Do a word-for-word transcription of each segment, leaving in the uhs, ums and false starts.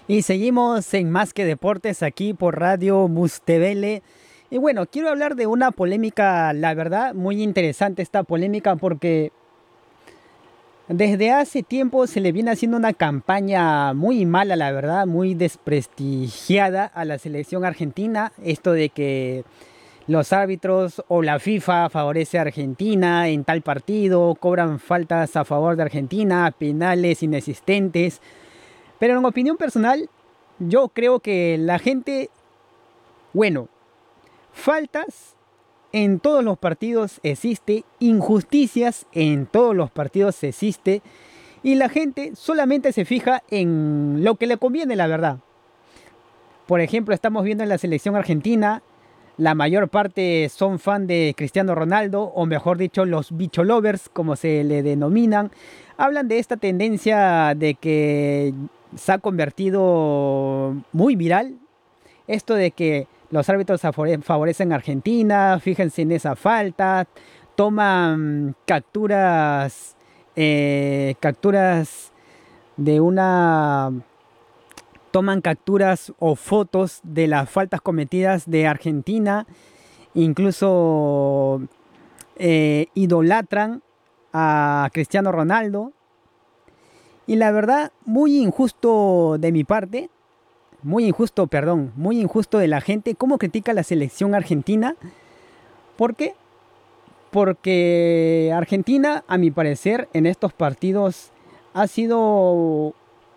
Y seguimos en Más que Deportes aquí por Radio Mustevele. Y bueno, quiero hablar de una polémica, la verdad, muy interesante esta polémica porque desde hace tiempo se le viene haciendo una campaña muy mala, la verdad, muy desprestigiada a la selección argentina. Esto de que los árbitros o la FIFA favorece a Argentina en tal partido, cobran faltas a favor de Argentina, penales inexistentes. Pero en opinión personal, yo creo que la gente, bueno, faltas en todos los partidos existe, injusticias en todos los partidos existe, y la gente solamente se fija en lo que le conviene, la verdad. Por ejemplo, estamos viendo en la selección argentina, la mayor parte son fan de Cristiano Ronaldo, o mejor dicho, los bicholovers, como se le denominan. Hablan de esta tendencia de que se ha convertido muy viral. Esto de que los árbitros favorecen a Argentina, fíjense en esa falta, toman capturas, eh, capturas de una... Toman capturas o fotos de las faltas cometidas de Argentina, incluso eh, idolatran a Cristiano Ronaldo. Y la verdad, muy injusto de mi parte, muy injusto, perdón, muy injusto de la gente, cómo critica la selección argentina. ¿Por qué? Porque Argentina, a mi parecer, en estos partidos ha sido...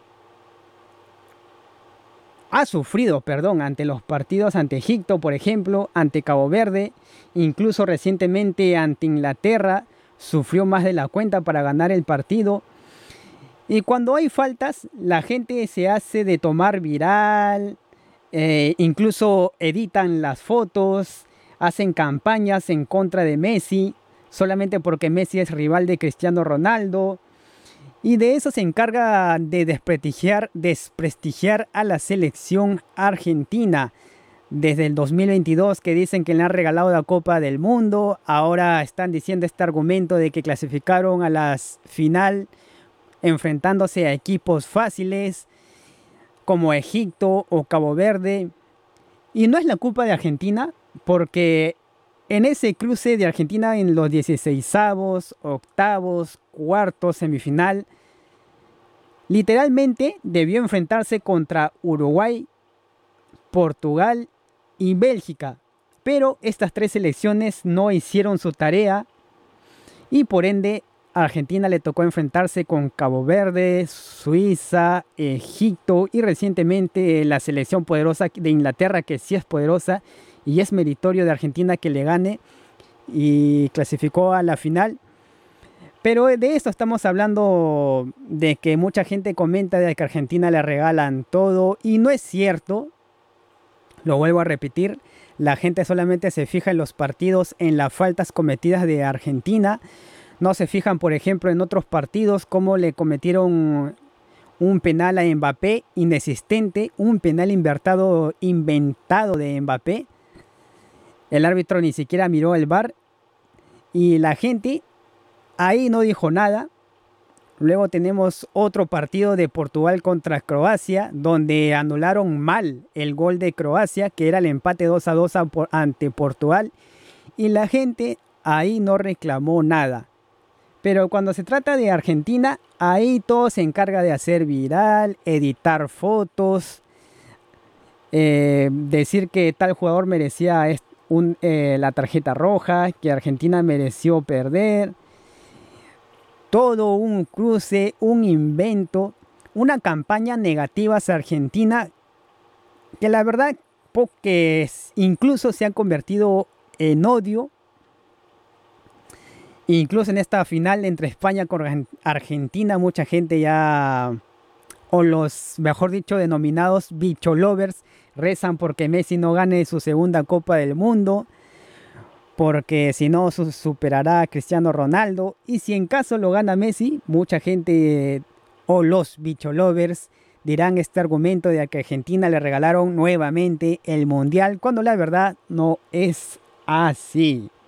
ha sufrido, perdón, ante los partidos ante Egipto, por ejemplo, ante Cabo Verde, incluso recientemente ante Inglaterra, sufrió más de la cuenta para ganar el partido. Y cuando hay faltas, la gente se hace de tomar viral, eh, incluso editan las fotos, hacen campañas en contra de Messi, solamente porque Messi es rival de Cristiano Ronaldo. Y de eso se encarga de desprestigiar, desprestigiar a la selección argentina. Desde el dos mil veintidós que dicen que le han regalado la Copa del Mundo, ahora están diciendo este argumento de que clasificaron a la final enfrentándose a equipos fáciles como Egipto o Cabo Verde. Y no es la culpa de Argentina, porque en ese cruce de Argentina en los dieciseisavos, octavos, cuartos, semifinal, literalmente debió enfrentarse contra Uruguay, Portugal y Bélgica. Pero estas tres selecciones no hicieron su tarea y por ende a Argentina le tocó enfrentarse con Cabo Verde, Suiza, Egipto y recientemente la selección poderosa de Inglaterra, que sí es poderosa y es meritorio de Argentina que le gane y clasificó a la final. Pero de esto estamos hablando, de que mucha gente comenta de que a Argentina le regalan todo y no es cierto. Lo vuelvo a repetir, la gente solamente se fija en los partidos, en las faltas cometidas de Argentina. No se fijan, por ejemplo, en otros partidos como le cometieron un penal a Mbappé inexistente, un penal invertado, inventado de Mbappé. El árbitro ni siquiera miró el V A R y la gente ahí no dijo nada. Luego tenemos otro partido de Portugal contra Croacia, donde anularon mal el gol de Croacia, que era el empate dos a dos ante Portugal. Y la gente ahí no reclamó nada. Pero cuando se trata de Argentina, ahí todo se encarga de hacer viral, editar fotos, eh, decir que tal jugador merecía un, eh, la tarjeta roja, que Argentina mereció perder. Todo un cruce, un invento, una campaña negativa hacia Argentina que la verdad que incluso se han convertido en odio. Incluso en esta final entre España con Argentina, mucha gente ya, o los, mejor dicho, denominados bicholovers, rezan porque Messi no gane su segunda Copa del Mundo, porque si no superará a Cristiano Ronaldo. Y si en caso lo gana Messi, mucha gente o los bicholovers dirán este argumento de que a Argentina le regalaron nuevamente el Mundial, cuando la verdad no es así.